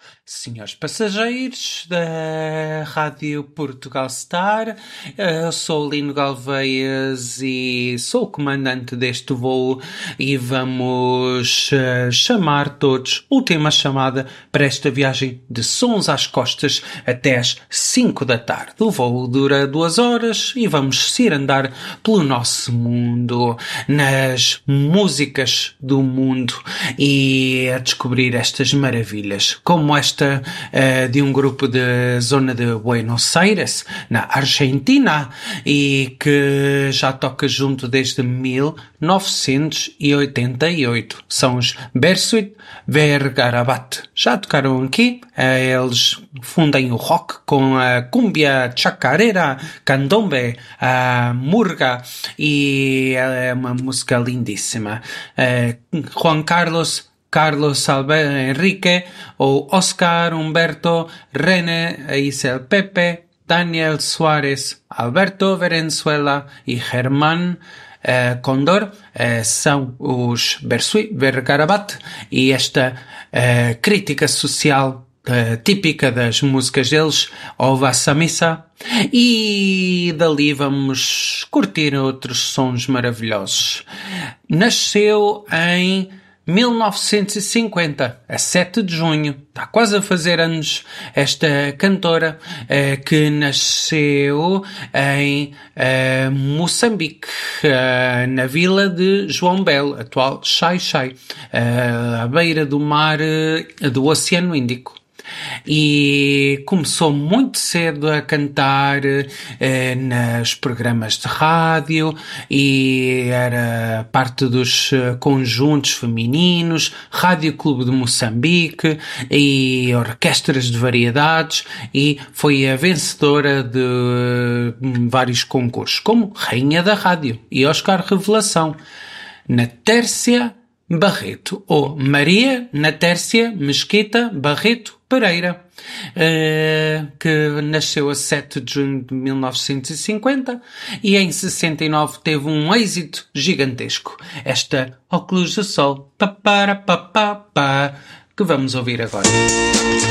Senhores passageiros da Rádio Portugal Star, eu sou Lino Galveias e sou o comandante deste voo e vamos chamar todos, última chamada para esta viagem de sons às costas até às 5 da tarde. O voo dura 2 horas e vamos cirandar pelo nosso mundo, nas músicas do mundo e a descobrir estas maravilhas, como esta de um grupo da zona de Buenos Aires, na Argentina, e que já toca junto desde 1988. São os Bersuit Vergarabat. Já tocaram aqui. Eles fundem o rock com a cumbia, chacarera, candombe, a murga, e é uma música lindíssima. Juan Carlos Alberto Enrique, ou Oscar Humberto, René Isel Pepe, Daniel Suárez, Alberto Valenzuela e Germán Condor são os Bersuit Vergarabat, e esta crítica social típica das músicas deles, Ova Missa, e dali vamos curtir outros sons maravilhosos. Nasceu em 1950, a 7 de junho, está quase a fazer anos, esta cantora que nasceu em Moçambique, na vila de João Belo, atual Xai-Xai, à beira do mar do Oceano Índico. E começou muito cedo a cantar nos programas de rádio e era parte dos conjuntos femininos, Rádio Clube de Moçambique e orquestras de variedades, e foi a vencedora de vários concursos, como Rainha da Rádio e Oscar Revelação. Natércia Barreto, ou Maria Natércia Mesquita Barreto Pereira, que nasceu a 7 de junho de 1950 e em 69 teve um êxito gigantesco. Esta Óculos de Sol, que vamos ouvir agora.